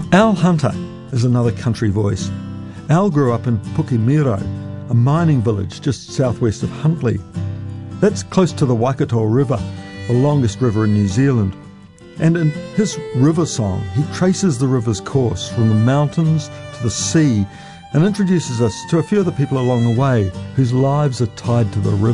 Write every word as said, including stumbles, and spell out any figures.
Al Hunter is another country voice. Al grew up in Pukimiro, a mining village just southwest of Huntly. That's close to the Waikato River, the longest river in New Zealand. And in his river song, he traces the river's course from the mountains to the sea and introduces us to a few of the people along the way whose lives are tied to the river.